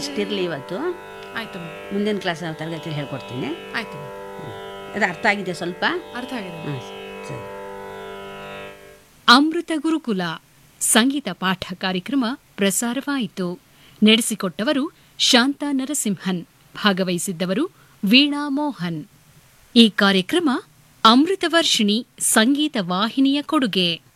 ಇಷ್ಟಿರಲಿ ಇವತ್ತು. ಆಯ್ತು ಮೇಡಮ್. ಮುಂದಿನ ಕ್ಲಾಸ್ ತರಗತಿಯಲ್ಲಿ ಹೇಳ್ಕೊಡ್ತೀನಿ. ಆಯ್ತು ಮೇಡಮ್. ಅದು ಅರ್ಥ ಆಗಿದೆ ಸ್ವಲ್ಪ? ಅರ್ಥ ಆಗಿದೆ. ಹಾಂ, ಸರಿ. ಅಮೃತ ಗುರುಕುಲ ಸಂಗೀತ ಪಾಠ ಕಾರ್ಯಕ್ರಮ ಪ್ರಸಾರವಾಯಿತು. ನಡೆಸಿಕೊಟ್ಟವರು ಶಾಂತಾ ನರಸಿಂಹನ್. ಭಾಗವಹಿಸಿದ್ದವರು ವೀಣಾ ಮೋಹನ್. ಈ ಕಾರ್ಯಕ್ರಮ ಅಮೃತವರ್ಷಿಣಿ ಸಂಗೀತ ವಾಹಿನಿಯ ಕೊಡುಗೆ.